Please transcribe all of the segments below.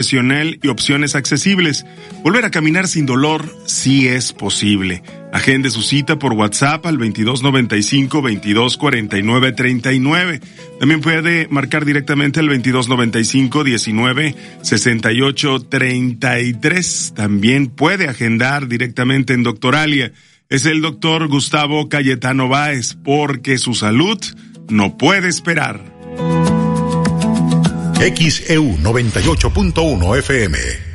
profesional y opciones accesibles. Volver a caminar sin dolor sí es posible. Agende su cita por WhatsApp al 2295-2249-39. También puede marcar directamente al 2295-1968-33. También puede agendar directamente en Doctoralia. Es el doctor Gustavo Cayetano Báez, porque su salud no puede esperar. XEU 98.1 FM.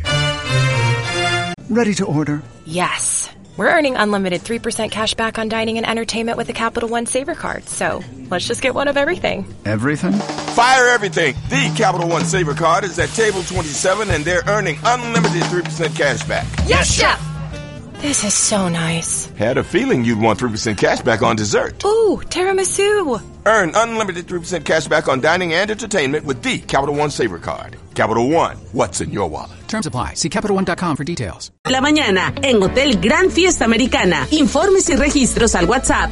Ready to order? Yes. We're earning unlimited 3% cash back on dining and entertainment with the Capital One Saver Card. So let's just get one of everything. Everything? Fire everything. The Capital One Saver Card is at table 27 and they're earning unlimited 3% cash back. Yes, Chef! This is so nice. Had a feeling you'd want 3% cash back on dessert. Ooh, tiramisu. Earn unlimited 3% cash back on dining and entertainment with the Capital One Saver Card. Capital One, what's in your wallet? Terms apply. See CapitalOne.com for details. La mañana en Hotel Gran Fiesta Americana. Informes y registros al WhatsApp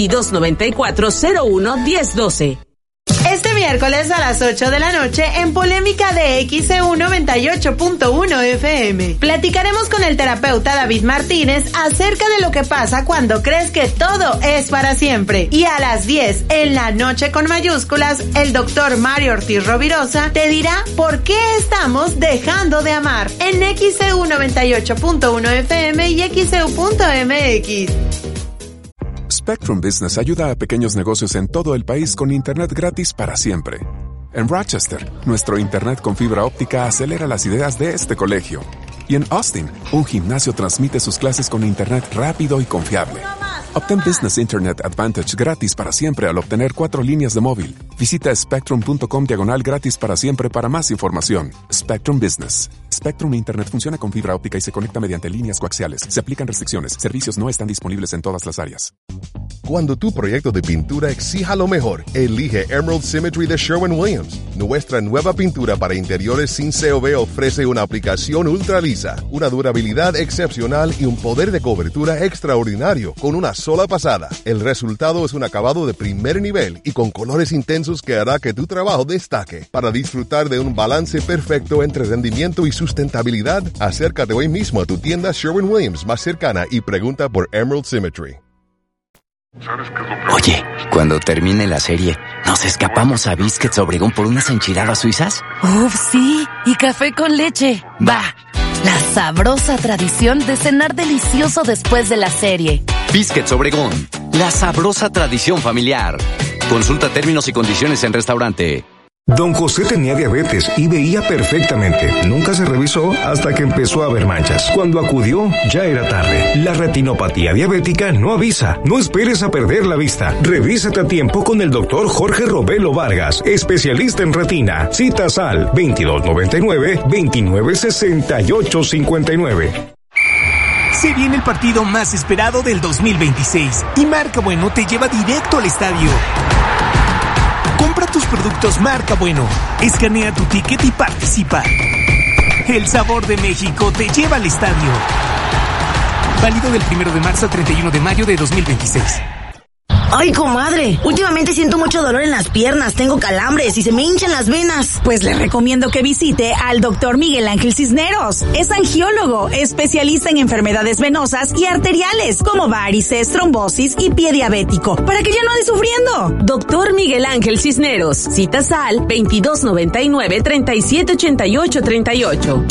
2294-01-1012. Este miércoles a las 8 de la noche en Polémica de XEU 98.1 FM. Platicaremos con el terapeuta David Martínez acerca de lo que pasa cuando crees que todo es para siempre. Y a las 10 en La Noche con mayúsculas, el doctor Mario Ortiz Rovirosa te dirá por qué estamos dejando de amar en XEU 98.1 FM y XEU.mx. Spectrum Business ayuda a pequeños negocios en todo el país con internet gratis para siempre. En Rochester, nuestro internet con fibra óptica acelera las ideas de este colegio. Y en Austin, un gimnasio transmite sus clases con internet rápido y confiable. Obtén Business Internet Advantage gratis para siempre al obtener 4 líneas de móvil. Visita spectrum.com/gratis para siempre para más información. Spectrum Business. Spectrum Internet funciona con fibra óptica y se conecta mediante líneas coaxiales. Se aplican restricciones. Servicios no están disponibles en todas las áreas. Cuando tu proyecto de pintura exija lo mejor, elige Emerald Symmetry de Sherwin-Williams. Nuestra nueva pintura para interiores sin COV ofrece una aplicación ultra lisa, una durabilidad excepcional y un poder de cobertura extraordinario con una sola pasada. El resultado es un acabado de primer nivel y con colores intensos que hará que tu trabajo destaque. Para disfrutar de un balance perfecto entre rendimiento y sustentabilidad, acércate hoy mismo a tu tienda Sherwin-Williams más cercana y pregunta por Emerald Symmetry. Oye, cuando termine la serie, ¿nos escapamos a Biscuits Obregón por unas enchiladas suizas? ¡Uf, sí! Y café con leche. ¡Va! La sabrosa tradición de cenar delicioso después de la serie. Biscuits Obregón, la sabrosa tradición familiar. Consulta términos y condiciones en restaurante. Don José tenía diabetes y veía perfectamente. Nunca se revisó hasta que empezó a ver manchas. Cuando acudió, ya era tarde. La retinopatía diabética no avisa. No esperes a perder la vista. Revísate a tiempo con el doctor Jorge Robelo Vargas, especialista en retina. Citas al 2299-296859. Se viene el partido más esperado del 2026 y Marca Bueno te lleva directo al estadio. Compra tus productos Marca Bueno, escanea tu ticket y participa. El sabor de México te lleva al estadio. Válido del 1 de marzo al 31 de mayo de 2026. Ay, comadre, últimamente siento mucho dolor en las piernas, tengo calambres y se me hinchan las venas. Pues le recomiendo que visite al doctor Miguel Ángel Cisneros. Es angiólogo, especialista en enfermedades venosas y arteriales, como varices, trombosis y pie diabético, para que ya no ande sufriendo. Doctor Miguel Ángel Cisneros. Citas al 2299-378838.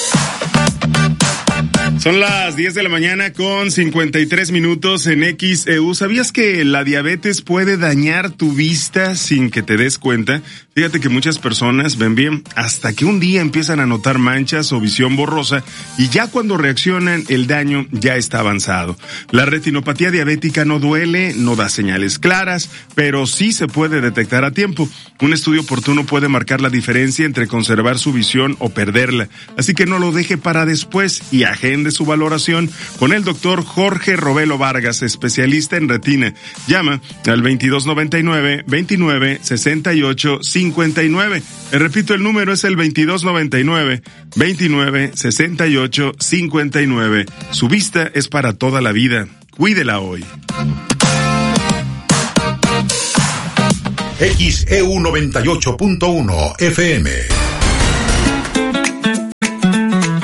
Son las 10 de la mañana con 53 minutos en XEU. ¿Sabías que la diabetes puede dañar tu vista sin que te des cuenta? Fíjate que muchas personas ven bien hasta que un día empiezan a notar manchas o visión borrosa y ya cuando reaccionan el daño ya está avanzado. La retinopatía diabética no duele, no da señales claras, pero sí se puede detectar a tiempo. Un estudio oportuno puede marcar la diferencia entre conservar su visión o perderla. Así que no lo deje para después y agende su valoración con el doctor Jorge Robelo Vargas, especialista en retina. Llama al 2299-296859. Le repito, el número es el 2299-296859. Su vista es para toda la vida. Cuídela hoy. XEU 98.1 FM.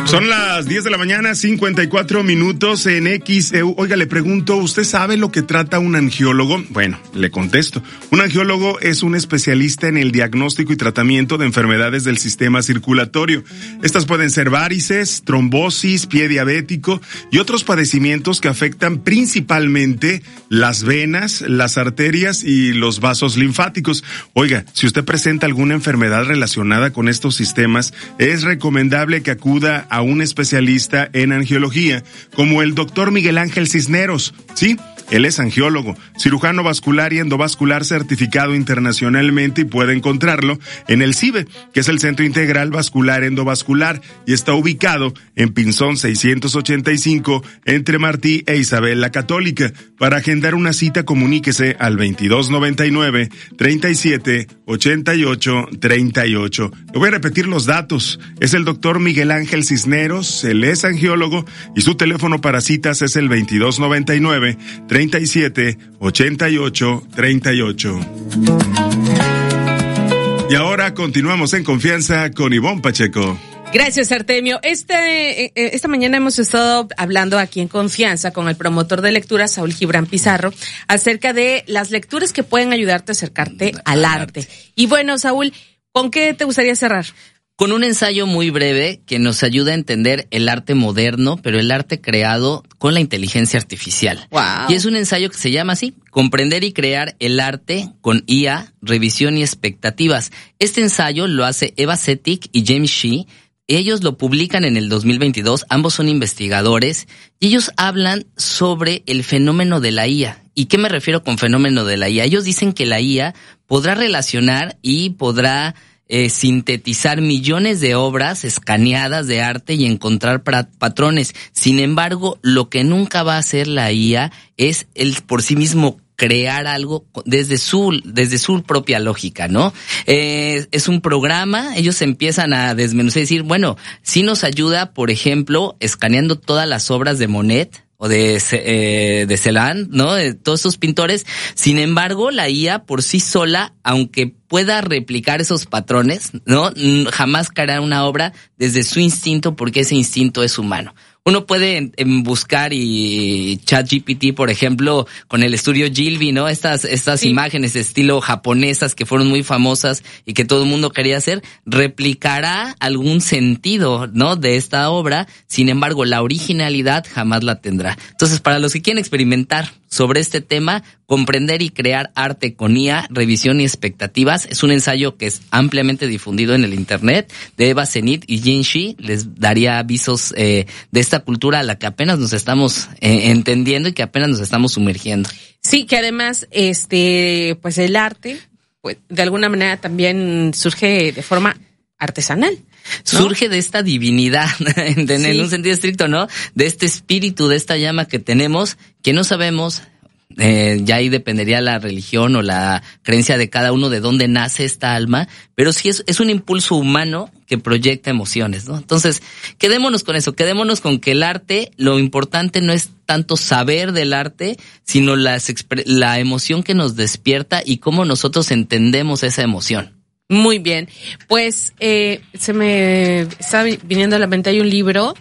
Son las 10 de la mañana, 54 minutos en XEU. Oiga, le pregunto, ¿usted sabe lo que trata un angiólogo? Bueno, le contesto. Un angiólogo es un especialista en el diagnóstico y tratamiento de enfermedades del sistema circulatorio. Estas pueden ser varices, trombosis, pie diabético y otros padecimientos que afectan principalmente las venas, las arterias y los vasos linfáticos. Oiga, si usted presenta alguna enfermedad relacionada con estos sistemas, es recomendable que acuda a un especialista en angiología, como el doctor Miguel Ángel Cisneros, ¿sí? Él es angiólogo, cirujano vascular y endovascular certificado internacionalmente y puede encontrarlo en el CIVE, que es el Centro Integral Vascular Endovascular, y está ubicado en Pinzón 685 entre Martí e Isabel la Católica. Para agendar una cita, comuníquese al 2299-378838. Le voy a repetir los datos. Es el doctor Miguel Ángel Cisneros, él es angiólogo y su teléfono para citas es el 2299-378838. Y ahora continuamos en confianza con Ivonne Pacheco. Gracias, Artemio. Esta mañana hemos estado hablando aquí en Confianza con el promotor de lectura, Saúl Gibran Pizarro, acerca de las lecturas que pueden ayudarte a acercarte al arte. Y bueno, Saúl, ¿con qué te gustaría cerrar? Con un ensayo muy breve que nos ayuda a entender el arte moderno, pero el arte creado con la inteligencia artificial. Wow. Y es un ensayo que se llama así, Comprender y crear el arte con IA, revisión y expectativas. Este ensayo lo hace Eva Setik y James Shee. Ellos lo publican en el 2022, ambos son investigadores, y ellos hablan sobre el fenómeno de la IA. ¿Y qué me refiero con fenómeno de la IA? Ellos dicen que la IA podrá relacionar y podrá sintetizar millones de obras escaneadas de arte y encontrar patrones. Sin embargo, lo que nunca va a hacer la IA es el por sí mismo crear algo desde su propia lógica, ¿no? Es un programa, ellos empiezan a desmenuzar y decir, bueno, sí nos ayuda, por ejemplo, escaneando todas las obras de Monet o de Cézanne, ¿no? De todos esos pintores. Sin embargo, la IA por sí sola, aunque pueda replicar esos patrones, ¿no? Jamás creará una obra desde su instinto, porque ese instinto es humano. Uno puede buscar y ChatGPT, por ejemplo, con el estudio Gilby, ¿no? Estas sí. Imágenes de estilo japonesas que fueron muy famosas y que todo el mundo quería hacer, replicará algún sentido, ¿no? De esta obra. Sin embargo, la originalidad jamás la tendrá. Entonces, para los que quieren experimentar sobre este tema, Comprender y crear arte con IA, revisión y expectativas, es un ensayo que es ampliamente difundido en el internet, de Eva Zenit y Jin Shi. Les daría avisos de esta cultura a la que apenas nos estamos entendiendo y que apenas nos estamos sumergiendo. Sí, que además pues el arte, pues de alguna manera también surge de forma artesanal, ¿no? Surge de esta divinidad, en un sentido estricto, ¿no? De este espíritu, de esta llama que tenemos, que no sabemos. Ya ahí dependería la religión o la creencia de cada uno de dónde nace esta alma, pero sí es un impulso humano que proyecta emociones, ¿no? Entonces, quedémonos con eso, quedémonos con que el arte, lo importante no es tanto saber del arte, sino la emoción que nos despierta y cómo nosotros entendemos esa emoción. Muy bien, pues se me está viniendo a la mente, hay un libro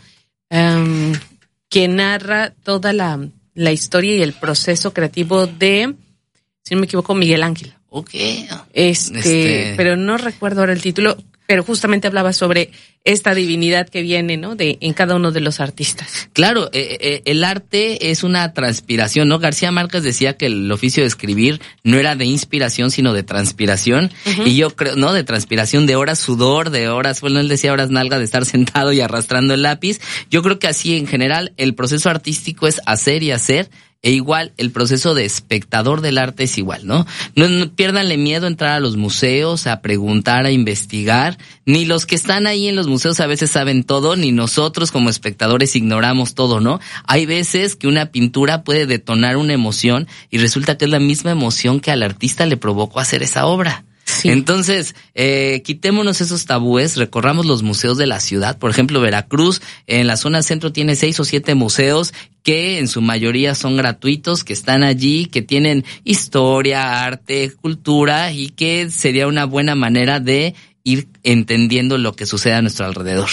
que narra toda la historia y el proceso creativo de, si no me equivoco, Miguel Ángel. Okay. Pero no recuerdo ahora el título, pero justamente hablaba sobre esta divinidad que viene, ¿no? En cada uno de los artistas. Claro, el arte es una transpiración, ¿no? García Márquez decía que el oficio de escribir no era de inspiración, sino de transpiración. Uh-huh. Y yo creo, ¿no? De transpiración, de horas sudor, de horas, bueno, él decía horas nalga, de estar sentado y arrastrando el lápiz. Yo creo que así en general el proceso artístico es hacer y hacer. E igual, el proceso de espectador del arte es igual, ¿no? No piérdanle miedo a entrar a los museos, a preguntar, a investigar. Ni los que están ahí en los museos a veces saben todo, ni nosotros como espectadores ignoramos todo, ¿no? Hay veces que una pintura puede detonar una emoción y resulta que es la misma emoción que al artista le provocó hacer esa obra. Sí. Entonces, quitémonos esos tabúes, recorramos los museos de la ciudad. Por ejemplo, Veracruz, en la zona centro tiene 6 o 7 museos que en su mayoría son gratuitos, que están allí, que tienen historia, arte, cultura y que sería una buena manera de ir entendiendo lo que sucede a nuestro alrededor.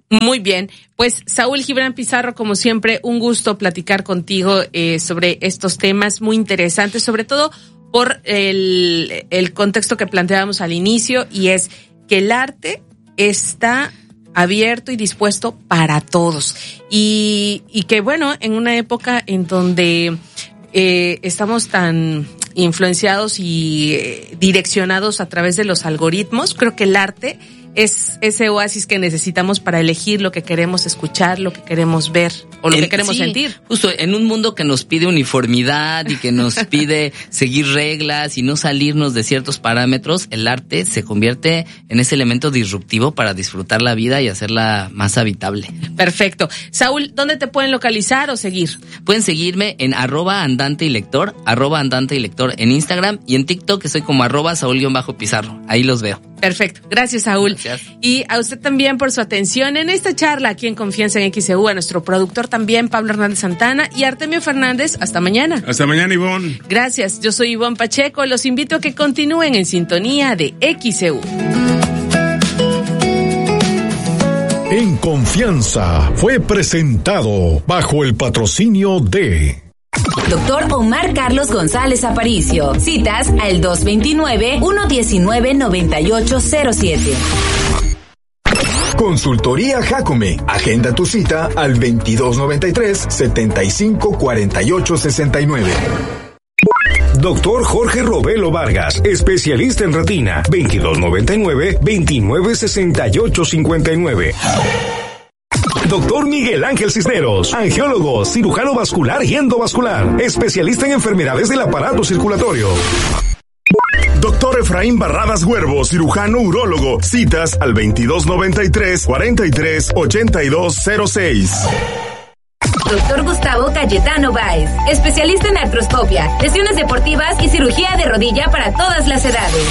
Muy bien, pues Saúl Gibran Pizarro, como siempre, un gusto platicar contigo sobre estos temas muy interesantes, sobre todo por el contexto que planteábamos al inicio, y es que el arte está abierto y dispuesto para todos, y que bueno, en una época en donde estamos tan influenciados y direccionados a través de los algoritmos, creo que el arte es ese oasis que necesitamos para elegir lo que queremos escuchar, lo que queremos ver o lo que queremos sentir. Justo en un mundo que nos pide uniformidad y que nos pide seguir reglas y no salirnos de ciertos parámetros, el arte se convierte en ese elemento disruptivo para disfrutar la vida y hacerla más habitable. Perfecto. Saúl, ¿dónde te pueden localizar o seguir? Pueden seguirme en @andanteylector en Instagram, y en TikTok estoy como @Saúl_Pizarro. Ahí los veo. Perfecto. Gracias, Saúl. Gracias. Y a usted también por su atención en esta charla aquí en Confianza en XEU, a nuestro productor también, Pablo Hernández Santana, y Artemio Fernández. Hasta mañana. Hasta mañana, Ivonne. Gracias. Yo soy Ivonne Pacheco. Los invito a que continúen en sintonía de XEU. En Confianza fue presentado bajo el patrocinio de Doctor Omar Carlos González Aparicio. Citas al 229-119-9807. Consultoría Jacome. Agenda tu cita al 2293-754869. Doctor Jorge Robelo Vargas, especialista en retina, 2299-296859. Doctor Miguel Ángel Cisneros, angiólogo, cirujano vascular y endovascular, especialista en enfermedades del aparato circulatorio. Doctor Efraín Barradas Huervo, cirujano urólogo. Citas al 2293-438206. Doctor Gustavo Cayetano Báez, especialista en artroscopia, lesiones deportivas y cirugía de rodilla para todas las edades.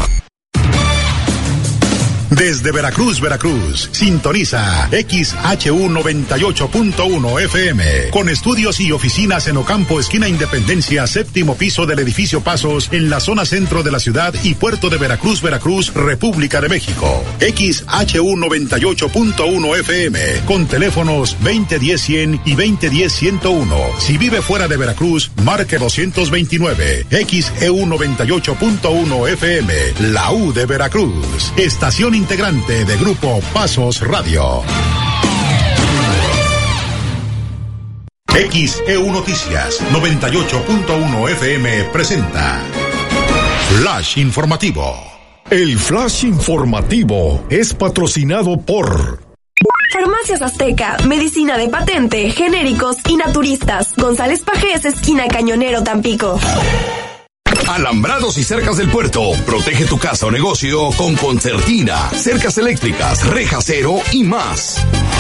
Desde Veracruz, sintoniza XHU 98.1 FM, con estudios y oficinas en Ocampo, esquina Independencia, séptimo piso del edificio Pasos, en la zona centro de la ciudad y puerto de Veracruz, República de México. XHU 98.1 FM, con teléfonos 2010-100 y 2010-101. Si vive fuera de Veracruz, marque 229. XEU 98.1 FM, la U de Veracruz. Estación integrante de Grupo Pasos Radio. XEU Noticias 98.1 FM presenta Flash Informativo. El Flash Informativo es patrocinado por Farmacias Azteca, medicina de patente, genéricos y naturistas. González Pajés, esquina Cañonero, Tampico. Alambrados y cercas del puerto. Protege tu casa o negocio con Concertina. Cercas eléctricas, rejacero y más.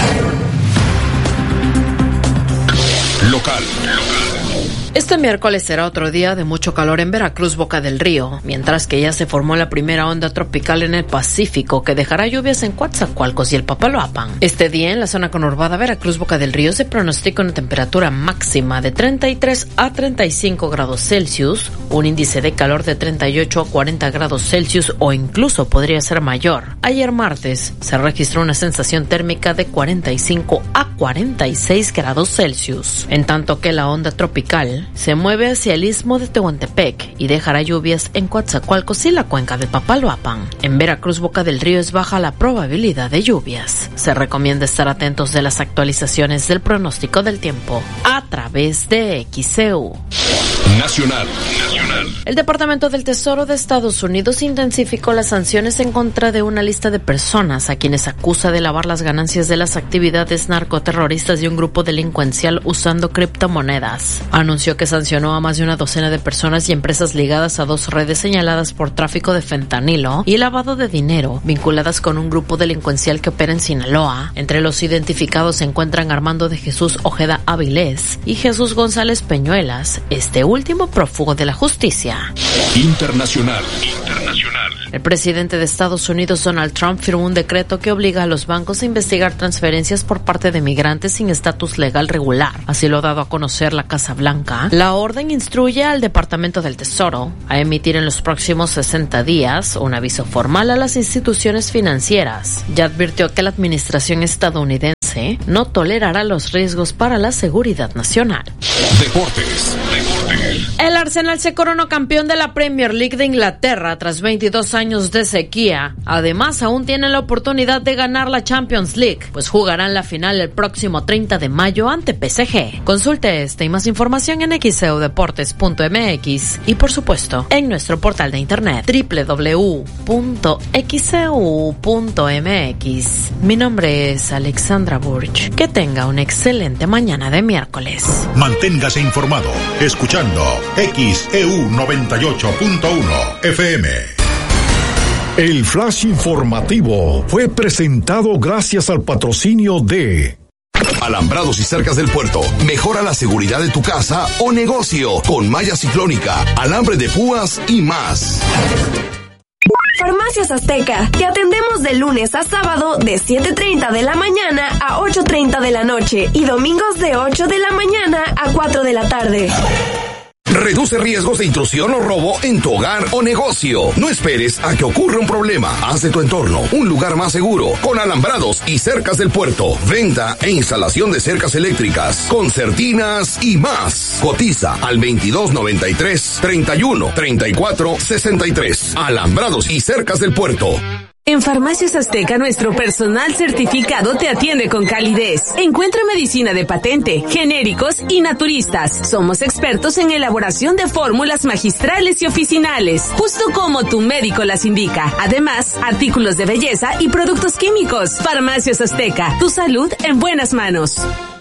Local. Este miércoles será otro día de mucho calor en Veracruz, Boca del Río, mientras que ya se formó la primera onda tropical en el Pacífico que dejará lluvias en Coatzacoalcos y el Papaloapan. Este día en la zona conurbada Veracruz, Boca del Río se pronostica una temperatura máxima de 33 a 35 grados Celsius, un índice de calor de 38 a 40 grados Celsius o incluso podría ser mayor. Ayer martes se registró una sensación térmica de 45 a 46 grados Celsius, en tanto que la onda tropical se mueve hacia el istmo de Tehuantepec y dejará lluvias en Coatzacoalcos y la cuenca de Papaloapan. En Veracruz, Boca del Río es baja la probabilidad de lluvias. Se recomienda estar atentos de las actualizaciones del pronóstico del tiempo a través de XEU. Nacional. El Departamento del Tesoro de Estados Unidos intensificó las sanciones en contra de una lista de personas a quienes acusa de lavar las ganancias de las actividades narcoterroristas de un grupo delincuencial usando criptomonedas. Anunció que sancionó a más de una docena de personas y empresas ligadas a 2 redes señaladas por tráfico de fentanilo y lavado de dinero, vinculadas con un grupo delincuencial que opera en Sinaloa. Entre los identificados se encuentran Armando de Jesús Ojeda Avilés y Jesús González Peñuelas, este último prófugo de la justicia. Internacional. El presidente de Estados Unidos, Donald Trump, firmó un decreto que obliga a los bancos a investigar transferencias por parte de migrantes sin estatus legal regular. Así lo ha dado a conocer la Casa Blanca. La orden instruye al Departamento del Tesoro a emitir en los próximos 60 días un aviso formal a las instituciones financieras. Ya advirtió que la administración estadounidense no tolerará los riesgos para la seguridad nacional. Deportes. El Arsenal se coronó campeón de la Premier League de Inglaterra tras 22 años de sequía. Además, aún tienen la oportunidad de ganar la Champions League, pues jugarán la final el próximo 30 de mayo ante PSG. Consulte esta y más información en xeudeportes.mx y, por supuesto, en nuestro portal de internet www.xeu.mx. Mi nombre es Alexandra Burch. Que tenga una excelente mañana de miércoles. Manténgase informado escuchando XEU 98.1 FM. El flash informativo fue presentado gracias al patrocinio de Alambrados y cercas del puerto. Mejora la seguridad de tu casa o negocio con malla ciclónica, alambre de púas y más. Farmacias Azteca. Te atendemos de lunes a sábado de 7:30 de la mañana a 8:30 de la noche y domingos de 8 de la mañana a 4 de la tarde. Reduce riesgos de intrusión o robo en tu hogar o negocio. No esperes a que ocurra un problema. Haz de tu entorno un lugar más seguro con Alambrados y cercas del puerto. Venta e instalación de cercas eléctricas, concertinas y más. Cotiza al 2293 31 34 63. Alambrados y cercas del puerto. En Farmacias Azteca, nuestro personal certificado te atiende con calidez. Encuentra medicina de patente, genéricos y naturistas. Somos expertos en elaboración de fórmulas magistrales y oficinales, justo como tu médico las indica. Además, artículos de belleza y productos químicos. Farmacias Azteca, tu salud en buenas manos.